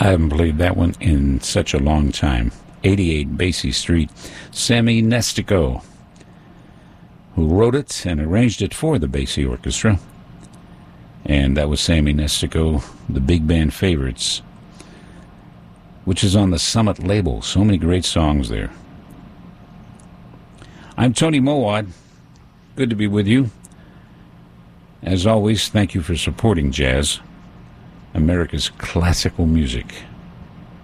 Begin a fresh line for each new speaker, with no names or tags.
I haven't played that one in such a long time. 88 Basie Street, Sammy Nestico, who wrote it and arranged it for the Basie Orchestra. And that was Sammy Nestico, the big band favorites, which is on the Summit label. So many great songs there. I'm Tony Mowat. Good to be with you. As always, thank you for supporting jazz, America's classical music.